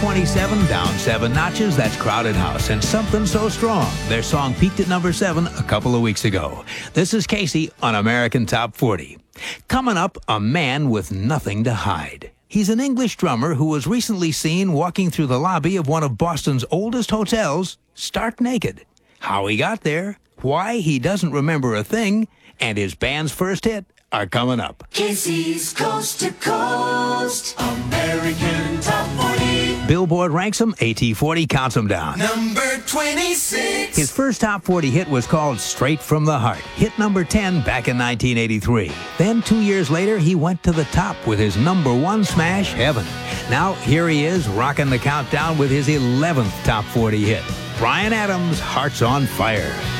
27, down 7 notches. That's Crowded House and Something So Strong. Their song peaked at number 7 a couple of weeks ago. This is Casey on American Top 40. Coming up, a man with nothing to hide. He's an English drummer who was recently seen walking through the lobby of one of Boston's oldest hotels, stark naked. How he got there, why he doesn't remember a thing, and his band's first hit are coming up. Casey's Coast to Coast, American Top 40. Billboard ranks him, AT40 counts him down. Number 26. His first Top 40 hit was called Straight from the Heart, hit number 10 back in 1983. Then 2 years later, he went to the top with his number 1 smash, Heaven. Now here he is, rocking the countdown with his 11th Top 40 hit. Bryan Adams, Hearts on Fire.